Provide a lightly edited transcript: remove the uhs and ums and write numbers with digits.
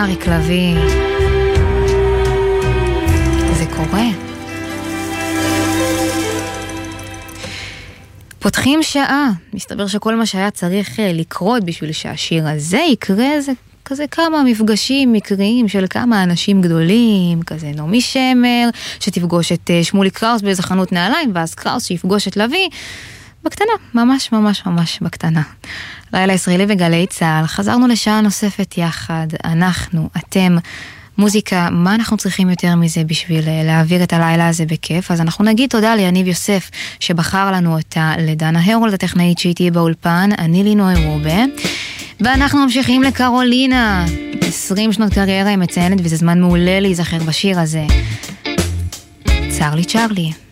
אריק לביא. זה קורה. פותחים שעה, מסתבר שכל מה שהיה צריך לקרות בשביל שהשיר הזה יקרה, זה כזה כמה מפגשים מקריים של כמה אנשים גדולים, כזה נעמי שמר, שתפגוש את שמולי קראוס באיזה חנות נעליים, ואז קראוס שיפגוש את לביא, בקטנה, ממש ממש ממש בקטנה. לילה ישראלי וגלי צהל, חזרנו לשעה נוספת יחד, אנחנו, אתם, מוזיקה, מה אנחנו צריכים יותר מזה בשביל להעביר את הלילה הזה בכיף? אז אנחנו נגיד תודה ליניב יוסף שבחר לנו אותה, לדנה הרולד הטכנאית שהייתי באולפן, אני לינוי רובה, ואנחנו ממשיכים לקרולינה, 20 שנות קריירה היא מציינת וזה זמן מעולה להיזכר בשיר הזה. צ'רלי צ'רלי.